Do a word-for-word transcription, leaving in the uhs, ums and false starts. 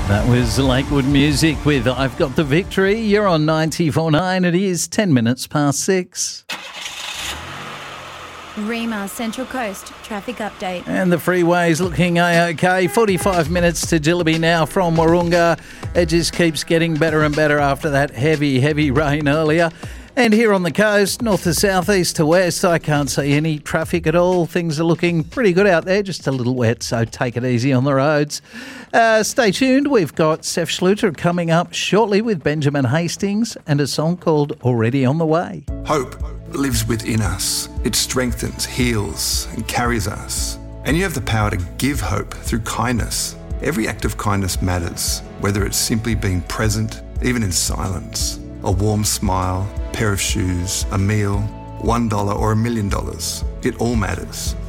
That was Lakewood Music with I've Got the Victory. You're on ninety-four point nine. It is ten minutes past six. Rima Central Coast traffic update. And the freeway's looking A-OK. forty-five minutes to Jillaby now from Wahroonga. It just keeps getting better and better after that heavy, heavy rain earlier. And here on the coast, north to south, east to west, I can't see any traffic at all. Things are looking pretty good out there, just a little wet, so take it easy on the roads. Uh, stay tuned. We've got Seth Schluter coming up shortly with Benjamin Hastings and a song called Already on the Way. Hope lives within us. It strengthens, heals, and carries us. And you have the power to give hope through kindness. Every act of kindness matters, whether it's simply being present, even in silence. A warm smile, a pair of shoes, a meal, one dollar or a million dollars. It all matters.